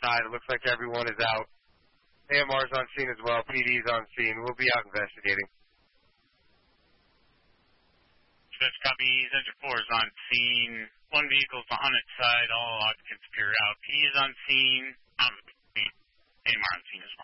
side. It looks like everyone is out. AMR's on scene as well. PD's on scene. We'll be out investigating. That's copy. Center 4 is on scene. One vehicle's on its side. All occupants appear out. P is on scene. AMR on scene as well.